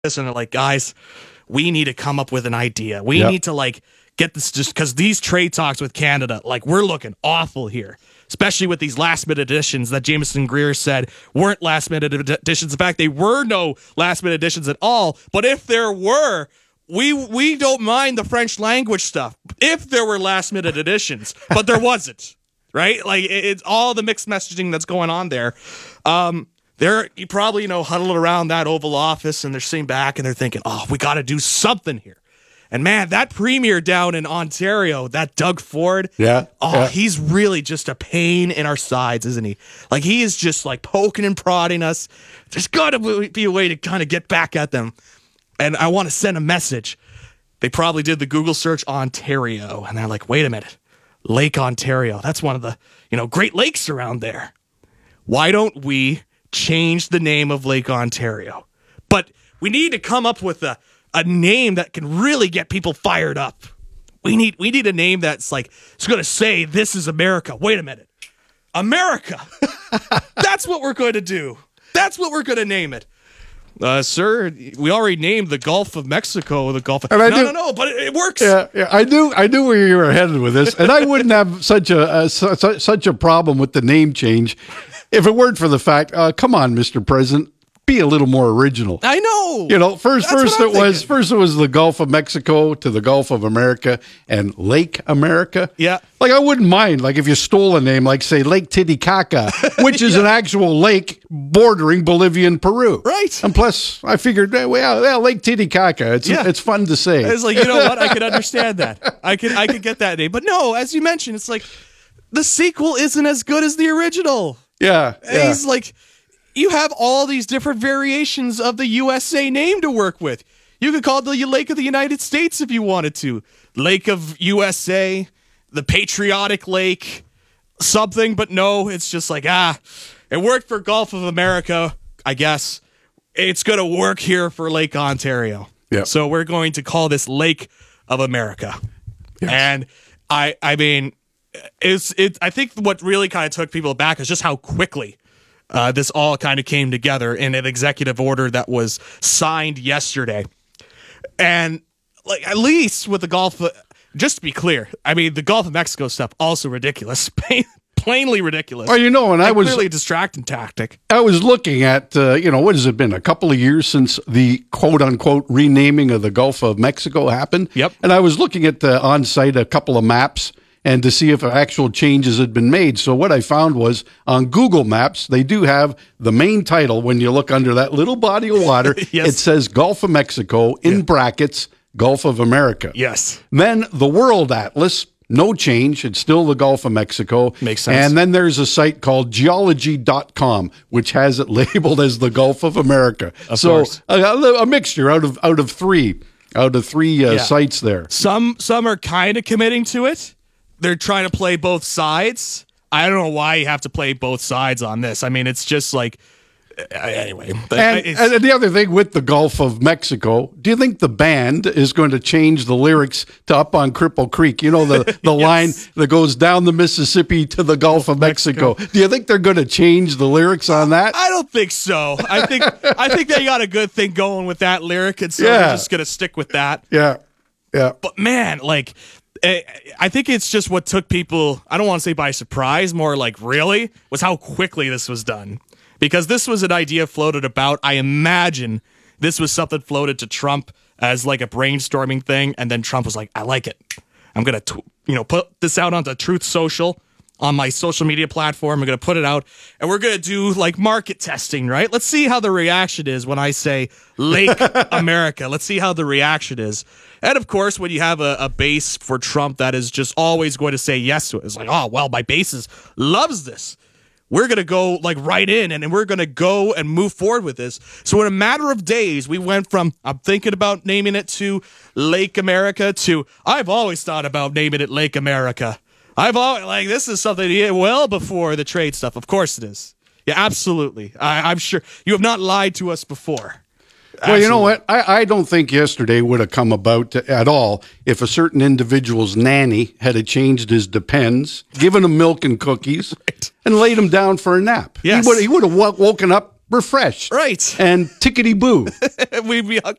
this, and they're like, guys, we need to come up with an idea. We need to like get this, just because these trade talks with Canada, like we're looking awful here, especially with these last minute additions that Jameson Greer said weren't last minute additions. In fact, they were no last minute additions at all. But if there were, we don't mind the French language stuff if there were last minute additions, but there wasn't, right? Like it's all the mixed messaging that's going on there. They're probably, huddled around that Oval Office, and they're sitting back and they're thinking, oh, we got to do something here. And man, that premier down in Ontario, that Doug Ford, he's really just a pain in our sides, isn't he? Like he is just like poking and prodding us. There's got to be a way to kind of get back at them. And I want to send a message. They probably did the Google search Ontario, and they're like, wait a minute, Lake Ontario. That's one of the, Great Lakes around there. Why don't we change the name of Lake Ontario? But we need to come up with a name that can really get people fired up. We need a name that's like, it's going to say, this is America. Wait a minute. America. That's what we're going to do. That's what we're going to name it. Sir, we already named the Gulf of Mexico the Gulf of... No, but it works. Yeah, I knew where you were headed with this, and I wouldn't have such a problem with the name change if it weren't for the fact, come on, Mr. President, be a little more original. I know. First it was the Gulf of Mexico to the Gulf of America and Lake America. Yeah. Like I wouldn't mind, like if you stole a name, like say Lake Titicaca, which is an actual lake bordering Bolivia and Peru. Right. And plus, I figured, Lake Titicaca. It's fun to say. It's like, you know what? I could understand that. I could get that name. But no, as you mentioned, it's like the sequel isn't as good as the original. Yeah. And he's like, you have all these different variations of the USA name to work with. You could call it the Lake of the United States if you wanted to. Lake of USA, the Patriotic Lake, something, but no, it's just like, it worked for Gulf of America, I guess. It's going to work here for Lake Ontario. Yep. So we're going to call this Lake of America. Yes. And I mean, I think what really kind of took people back is just how quickly this all kind of came together in an executive order that was signed yesterday. And like, at least with the Gulf, just to be clear, I mean, the Gulf of Mexico stuff, also ridiculous, plainly ridiculous. Well, and I was clearly a distracting tactic. I was looking at, what has it been, a couple of years since the quote unquote renaming of the Gulf of Mexico happened. Yep. And I was looking at on site a couple of maps and to see if actual changes had been made. So what I found was on Google Maps, they do have the main title. When you look under that little body of water, yes. It says Gulf of Mexico in brackets, Gulf of America. Yes. Then the World Atlas, no change. It's still the Gulf of Mexico. Makes sense. And then there's a site called geology.com, which has it labeled as the Gulf of America. Of course. A mixture out of three sites there. Some are kind of committing to it. They're trying to play both sides. I don't know why you have to play both sides on this. I mean, it's just like, anyway. And the other thing with the Gulf of Mexico, do you think the band is going to change the lyrics to Up on Cripple Creek? The yes. line that goes down the Mississippi to the Gulf of Mexico. Do you think they're going to change the lyrics on that? I don't think so. I think they got a good thing going with that lyric, and so they're just going to stick with that. Yeah. But man, like, I think it's just what took people, I don't want to say by surprise, more like really, was how quickly this was done. Because this was an idea floated about. I imagine this was something floated to Trump as like a brainstorming thing, and then Trump was like, I like it. I'm going to put this out onto Truth Social, on my social media platform. I'm going to put it out, and we're going to do like market testing, right? Let's see how the reaction is when I say Lake America. Let's see how the reaction is. And of course, when you have a base for Trump that is just always going to say yes to it, it's like, oh, well, my base loves this. We're going to go like right in, and we're going to go and move forward with this. So in a matter of days, we went from, I'm thinking about naming it to Lake America to, I've always thought about naming it Lake America. I've always, like, this is something well before the trade stuff. Of course it is. Yeah, absolutely. I'm sure you have not lied to us before. Well, you know what? I don't think yesterday would have come about at all if a certain individual's nanny had changed his Depends, given him milk and cookies, and laid him down for a nap. Yes. He would have woken up refreshed, Right. and tickety boo. We'd be